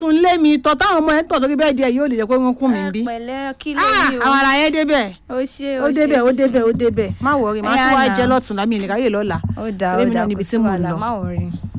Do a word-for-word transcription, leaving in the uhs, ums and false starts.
tún lé mi tọ́ táwọn ọmọ ẹ̀ ń tọ̀ sórí bẹ́ẹ̀ díẹ̀ yóò lè jẹ́ pé wọ́n kún mi bí. pẹ̀lẹ́ kí ló ní o. àwọn ará yẹn débẹ̀ ó ṣe ó débẹ̀ ó débẹ̀ ó débẹ̀ má wọrí má tún wá jẹ́ lọ́tùnún lámì ìnira yé lọ́la ó dà ó dà kò sí wàhálà má wọrí.